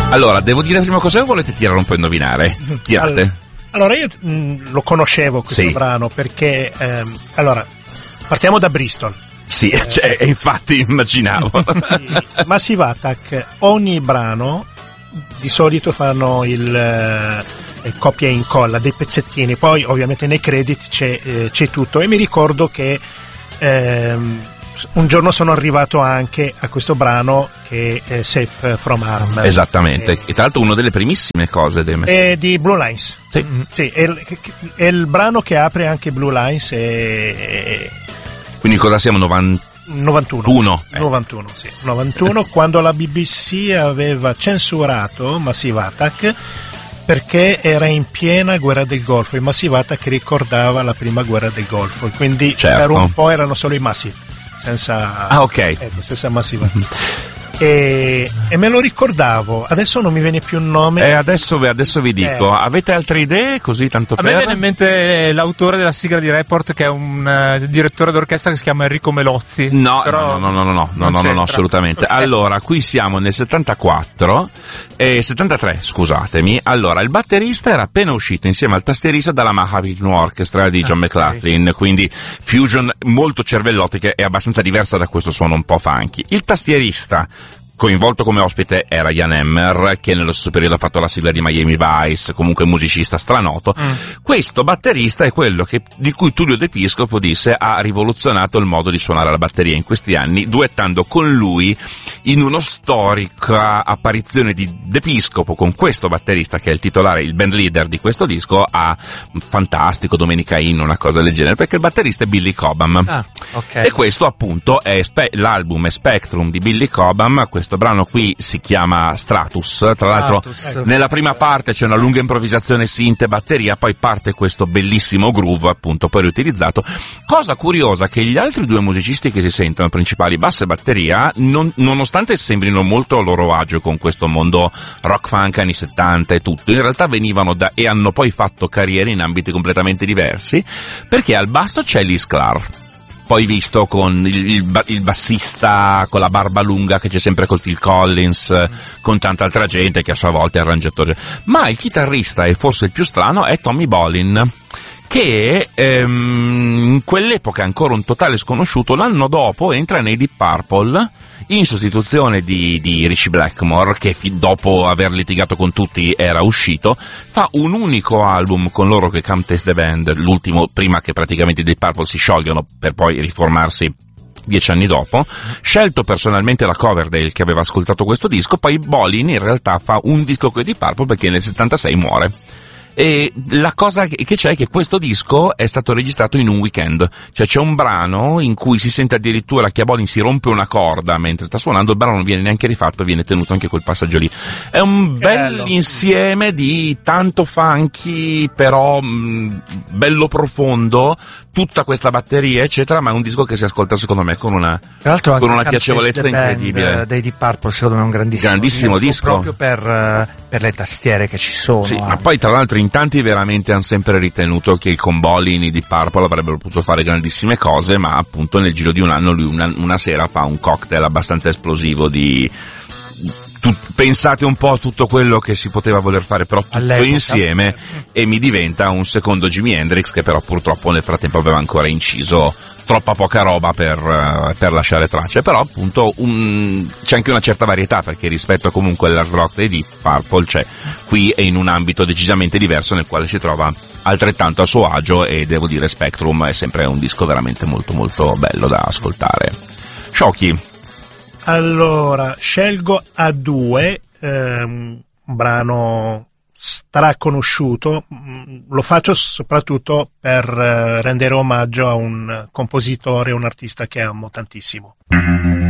Allora, devo dire prima cosa o volete tirare un po' a indovinare? Tirate. Allora io lo conoscevo questo brano perché allora partiamo da Bristol. Sì, cioè, infatti immaginavo. Massive Attack, ogni brano di solito fanno il copia e incolla dei pezzettini, poi ovviamente nei credit c'è tutto, e mi ricordo che un giorno sono arrivato anche a questo brano che è Safe from Harm. Esattamente, e tra l'altro una delle primissime cose di Blue Lines. Sì, sì, è il brano che apre anche Blue Lines Quindi cosa siamo? 91, sì. 91 quando la BBC aveva censurato Massive Attack perché era in piena guerra del Golfo, e Massive Attack ricordava la prima guerra del Golfo, quindi per un po' erano solo i Massive, senza senza Massive Attack. E me lo ricordavo, adesso non mi viene più il nome. Adesso vi dico. Avete altre idee? Così tanto a me viene in mente l'autore della sigla di Report, che è un direttore d'orchestra che si chiama Enrico Melozzi. No, assolutamente. Allora, qui siamo nel 73, scusatemi. Allora, il batterista era appena uscito insieme al tastierista dalla Mahavishnu Orchestra di John McLaughlin, quindi fusion molto cervellotica e abbastanza diversa da questo suono un po' funky. Il tastierista coinvolto come ospite era Jan Hammer, che nello stesso periodo ha fatto la sigla di Miami Vice, comunque musicista stranoto. Questo batterista è quello di cui Tullio D'Episcopo disse ha rivoluzionato il modo di suonare la batteria in questi anni, duettando con lui in una storica apparizione di D'Episcopo con questo batterista che è il titolare, il band leader di questo disco, a Fantastico, Domenica In, una cosa del genere, perché il batterista è Billy Cobham. E questo appunto è l'album è Spectrum di Billy Cobham. Questo brano qui si chiama Stratus, tra l'altro nella prima parte c'è una lunga improvvisazione synth e batteria, poi parte questo bellissimo groove appunto poi riutilizzato. Cosa curiosa che gli altri due musicisti che si sentono principali, basso e batteria, nonostante sembrino molto a loro agio con questo mondo rock funk anni 70 e tutto, in realtà venivano e hanno poi fatto carriere in ambiti completamente diversi, perché al basso c'è Lee Sklar, poi visto con il bassista con la barba lunga che c'è sempre col Phil Collins, con tanta altra gente che a sua volta è arrangiatore, ma il chitarrista, e forse il più strano, è Tommy Bolin, che in quell'epoca è ancora un totale sconosciuto. L'anno dopo entra nei Deep Purple in sostituzione di Richie Blackmore, che dopo aver litigato con tutti era uscito, fa un unico album con loro, che Come Taste the Band, l'ultimo prima che praticamente i Deep Purple si sciolgano per poi riformarsi 10 anni dopo. Scelto personalmente la Coverdale, che aveva ascoltato questo disco. Poi Bolin in realtà fa un disco con i Deep Purple perché nel 76 muore. E la cosa che c'è è che questo disco è stato registrato in un weekend, cioè c'è un brano in cui si sente addirittura che a Bolin si rompe una corda mentre sta suonando, il brano non viene neanche rifatto, viene tenuto anche quel passaggio lì. È un bel insieme di tanto funky, però bello profondo, tutta questa batteria eccetera, ma è un disco che si ascolta secondo me con una piacevolezza incredibile. Dei Deep Purple secondo me è un grandissimo disco proprio per le tastiere che ci sono. Sì, ma poi tra l'altro in tanti veramente hanno sempre ritenuto che con Bolin i Deep Purple avrebbero potuto fare grandissime cose, ma appunto nel giro di un anno lui una sera fa un cocktail abbastanza esplosivo di pensate un po' a tutto quello che si poteva voler fare, però tutto all'epoca insieme, e mi diventa un secondo Jimi Hendrix, che però purtroppo nel frattempo aveva ancora inciso troppa poca roba per lasciare tracce. Però appunto c'è anche una certa varietà, perché rispetto comunque all'hard rock dei Deep Purple c'è qui è in un ambito decisamente diverso nel quale si trova altrettanto a suo agio, e devo dire Spectrum è sempre un disco veramente molto molto bello da ascoltare. Sciocchi. Allora, scelgo A2, un brano straconosciuto, lo faccio soprattutto per rendere omaggio a un compositore, un artista che amo tantissimo.